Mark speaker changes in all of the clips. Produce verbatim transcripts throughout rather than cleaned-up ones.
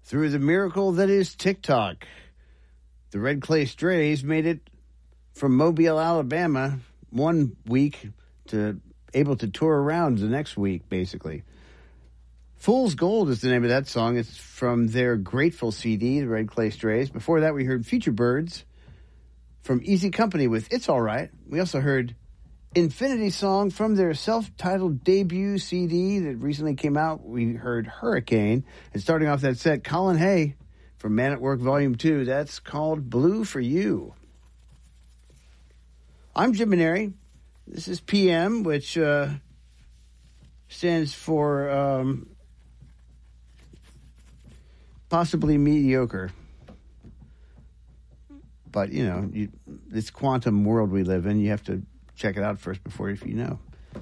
Speaker 1: through the miracle that is TikTok. The Red Clay Strays made it from Mobile, Alabama, one week to able to tour around the next week, basically. Fool's Gold is the name of that song. It's from their Grateful C D, the Red Clay Strays. Before that, we heard Future Birds from Easy Company with It's All Right. We also heard Infinity Song from their self-titled debut C D that recently came out. We heard Hurricane. And starting off that set, Colin Hay from Man at Work Volume two. That's called Blue for You. I'm Jim Maneri. This is P M, which uh, stands for um, possibly mediocre. But, you know, you, this quantum world we live in, you have to check it out first before if you know.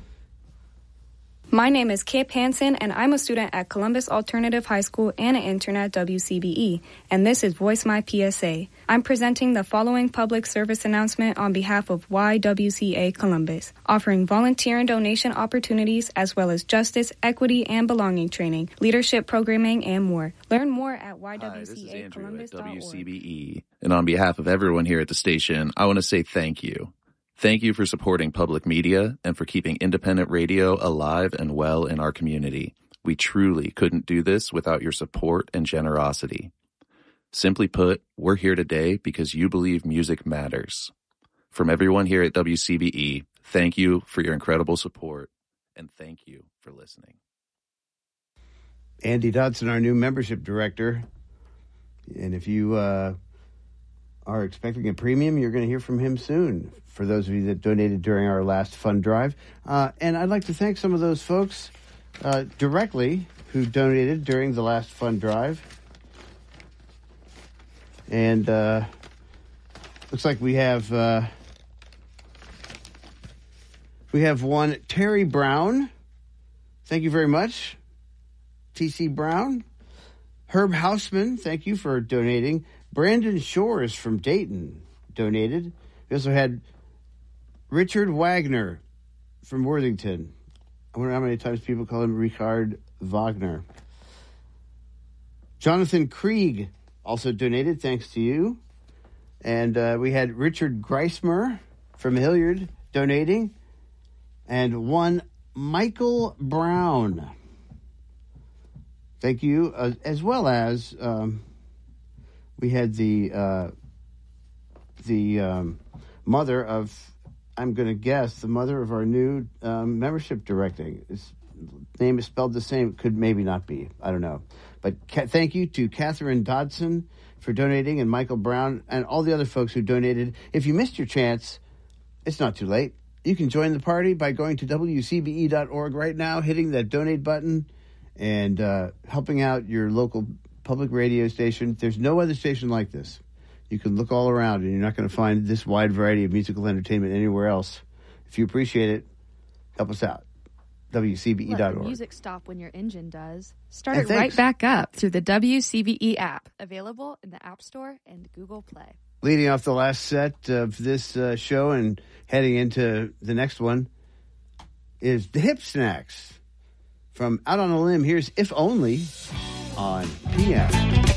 Speaker 2: My name is Kip Hansen, and I'm a student at Columbus Alternative High School and an intern at W C B E, and this is Voice My P S A. I'm presenting the following public service announcement on behalf of Y W C A Columbus, offering volunteer and donation opportunities as well as justice, equity, and belonging training, leadership programming, and more. Learn more at y w c a columbus dot org.
Speaker 3: Hi, this is Andrew at W C B E, and on behalf of everyone here at the station, I want to say thank you. Thank you for supporting public media and for keeping independent radio alive and well in our community. We truly couldn't do this without your support and generosity. Simply put, we're here today because you believe music matters. From everyone here at W C B E, thank you for your incredible support, and thank you for listening.
Speaker 1: Andy Dodson, our new membership director. And if you uh, are expecting a premium, you're going to hear from him soon, for those of you that donated during our last fund drive. Uh, and I'd like to thank some of those folks uh, directly who donated during the last fund drive. And uh, looks like we have uh, we have one, Terry Brown. Thank you very much, T C Brown. Herb Hausman, thank you for donating. Brandon Shores from Dayton donated. We also had Richard Wagner from Worthington. I wonder how many times people call him Richard Wagner. Jonathan Krieg also donated, thanks to you. And uh, we had Richard Greismer from Hilliard donating. And one Michael Brown. Thank you. Uh, as well as um, we had the uh, the um, mother of, I'm going to guess, the mother of our new um, membership directing. His name is spelled the same. Could maybe not be. I don't know. But ca- thank you to Catherine Dodson for donating, and Michael Brown, and all the other folks who donated. If you missed your chance, it's not too late. You can join the party by going to w c b e dot org right now, hitting that donate button, and uh, helping out your local public radio station. There's no other station like this. You can look all around, and you're not going to find this wide variety of musical entertainment anywhere else. If you appreciate it, help us out. w c b e dot org.
Speaker 4: Let the music stop when your engine does. Start
Speaker 1: And
Speaker 4: it
Speaker 1: thanks.
Speaker 4: right back up through the W C B E app, available in the App Store and Google Play.
Speaker 1: Leading off the last set of this uh, show and heading into the next one is the Hip Snacks. From Out on a Limb, here's If Only on P M.